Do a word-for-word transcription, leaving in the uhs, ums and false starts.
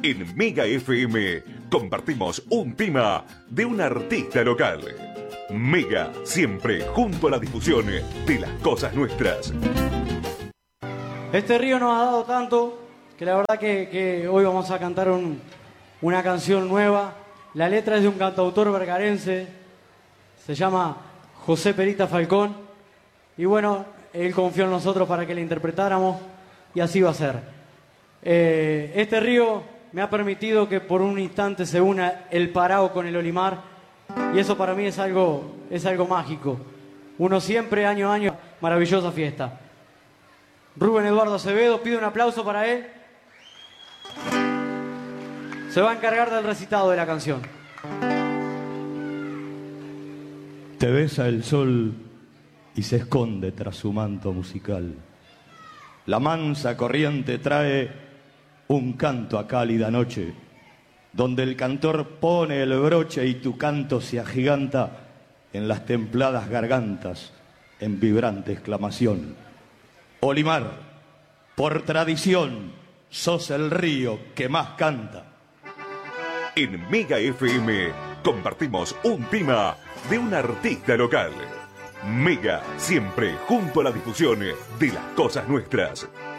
En Mega F M compartimos un tema de un artista local. Mega, siempre junto a la difusión de las cosas nuestras. Este río nos ha dado tanto que la verdad que, que hoy vamos a cantar un, una canción nueva. La letra es de un cantautor vergarense, se llama José Perita Falcón. Y bueno, él confió en nosotros para que la interpretáramos y así va a ser. Eh, este río me ha permitido que por un instante se una el Parao con el Olimar y eso para mí es algo, es algo mágico. Uno siempre, año a año, maravillosa fiesta. Rubén Eduardo Acevedo, pido un aplauso para él. Se va a encargar del recitado de la canción. Te besa el sol y se esconde tras su manto musical. La mansa corriente trae un canto a cálida noche, donde el cantor pone el broche y tu canto se agiganta en las templadas gargantas en vibrante exclamación. Olimar, por tradición, sos el río que más canta. En Mega F M compartimos un tema de un artista local. Mega, siempre junto a la difusión de las cosas nuestras.